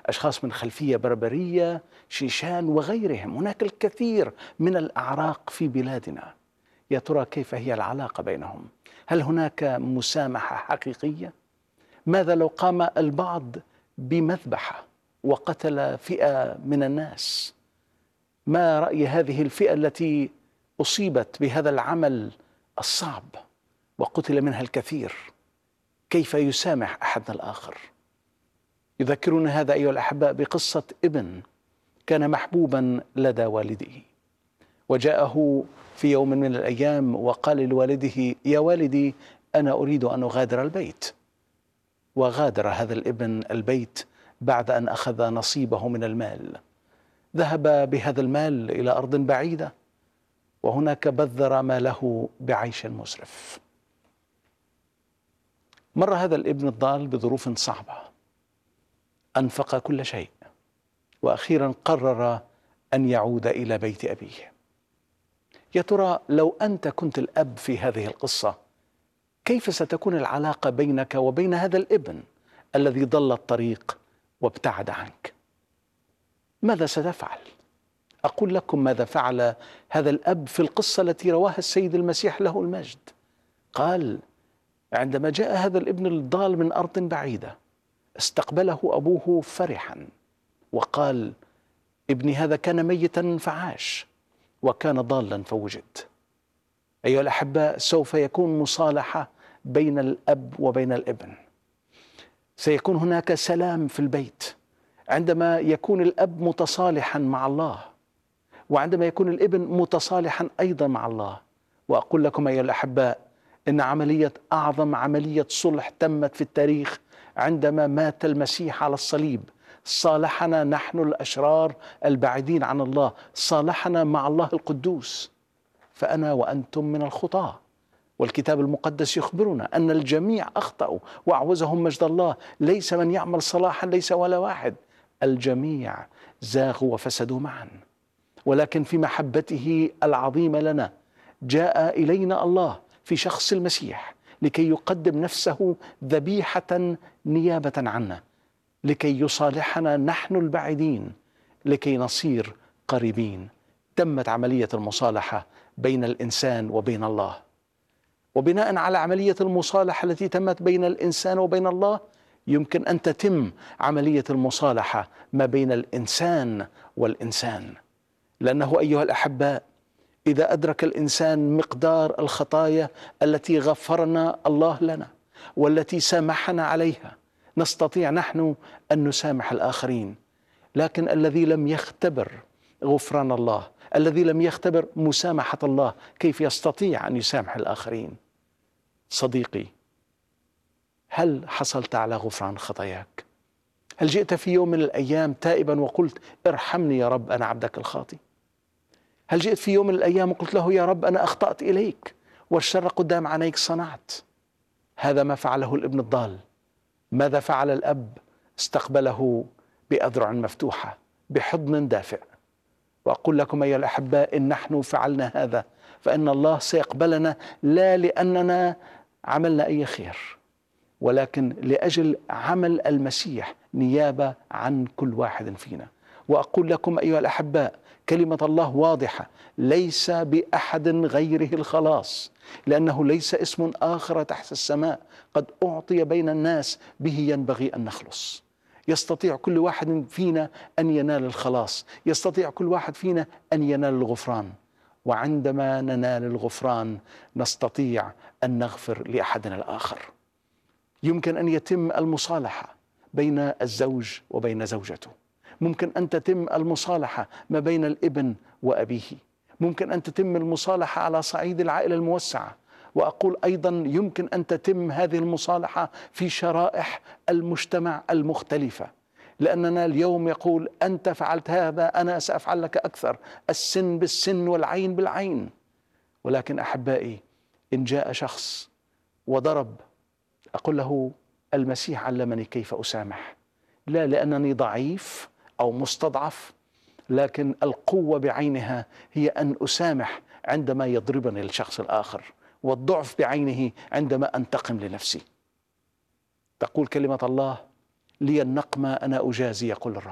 أشخاص من خلفية بربرية، شيشان وغيرهم. هناك الكثير من الأعراق في بلادنا. يا ترى كيف هي العلاقة بينهم؟ هل هناك مسامحة حقيقية؟ ماذا لو قام البعض بمذبحة وقتل فئة من الناس؟ ما رأي هذه الفئة التي أصيبت بهذا العمل الصعب وقتل منها الكثير؟ كيف يسامح أحدنا الآخر؟ يذكرنا هذا أيها الأحباء بقصة ابن كان محبوبا لدى والده، وجاءه في يوم من الأيام وقال لوالده: يا والدي، أنا أريد أن أغادر البيت. وغادر هذا الابن البيت بعد أن أخذ نصيبه من المال. ذهب بهذا المال إلى أرض بعيدة، وهناك بذر ماله بعيش مسرف. مر هذا الابن الضال بظروف صعبة، أنفق كل شيء، وأخيرا قرر أن يعود إلى بيت أبيه. يا ترى لو أنت كنت الأب في هذه القصة، كيف ستكون العلاقة بينك وبين هذا الابن الذي ضل الطريق وابتعد عنك؟ ماذا ستفعل؟ أقول لكم ماذا فعل هذا الأب في القصة التي رواها السيد المسيح له المجد. قال: عندما جاء هذا الابن الضال من أرض بعيدة، استقبله أبوه فرحا وقال: ابني هذا كان ميتا فعاش، وكان ضالا فوجد. أيها الأحباء، سوف يكون مصالحة بين الأب وبين الابن. سيكون هناك سلام في البيت عندما يكون الأب متصالحا مع الله، وعندما يكون الابن متصالحا أيضا مع الله. وأقول لكم أيها الأحباء، إن أعظم عملية صلح تمت في التاريخ عندما مات المسيح على الصليب. صالحنا نحن الأشرار البعيدين عن الله، صالحنا مع الله القدوس. فأنا وأنتم من الخطاة، والكتاب المقدس يخبرنا أن الجميع أخطأوا وأعوزهم مجد الله. ليس من يعمل صلاحا، ليس ولا واحد، الجميع زاغوا وفسدوا معا. ولكن في محبته العظيمة لنا جاء إلينا الله في شخص المسيح لكي يقدم نفسه ذبيحة نيابة عنا، لكي يصالحنا نحن البعيدين، لكي نصير قريبين. تمت عملية المصالحة بين الإنسان وبين الله، وبناء على عملية المصالحة التي تمت بين الإنسان وبين الله، يمكن أن تتم عملية المصالحة ما بين الإنسان والإنسان. لأنه أيها الأحباء، إذا أدرك الإنسان مقدار الخطايا التي غفرنا الله لنا والتي سامحنا عليها، نستطيع نحن أن نسامح الآخرين. لكن الذي لم يختبر غفران الله، الذي لم يختبر مسامحة الله، كيف يستطيع أن يسامح الآخرين؟ صديقي، هل حصلت على غفران خطاياك؟ هل جئت في يوم من الأيام تائبا وقلت: ارحمني يا رب، أنا عبدك الخاطئ؟ هل جئت في يوم من الأيام وقلت له: يا رب، أنا أخطأت إليك والشر قدام عينيك صنعت؟ هذا ما فعله الابن الضال. ماذا فعل الأب؟ استقبله بأذرع مفتوحة، بحضن دافئ. وأقول لكم أيها الأحباء، إن نحن فعلنا هذا فإن الله سيقبلنا، لا لأننا عملنا أي خير، ولكن لأجل عمل المسيح نيابة عن كل واحد فينا. وأقول لكم أيها الأحباء، كلمة الله واضحة: ليس بأحد غيره الخلاص، لأنه ليس اسم آخر تحت السماء قد أعطي بين الناس به ينبغي أن نخلص. يستطيع كل واحد فينا أن ينال الخلاص، يستطيع كل واحد فينا أن ينال الغفران. وعندما ننال الغفران نستطيع أن نغفر لأحدنا الآخر. يمكن أن يتم المصالحة بين الزوج وبين زوجته، ممكن أن تتم المصالحة ما بين الابن وأبيه، ممكن أن تتم المصالحة على صعيد العائلة الموسعة. وأقول أيضا يمكن أن تتم هذه المصالحة في شرائح المجتمع المختلفة، لأننا اليوم يقول: أنت فعلت هذا، أنا سأفعل لك أكثر، السن بالسن والعين بالعين. ولكن أحبائي، إن جاء شخص وضرب، أقول له: المسيح علمني كيف أسامح، لا لأنني ضعيف أو مستضعف، لكن القوة بعينها هي أن أسامح عندما يضربني الشخص الآخر، والضعف بعينه عندما أنتقم لنفسي. تقول كلمة الله: لي النقمة أنا أجازي يقول الرب.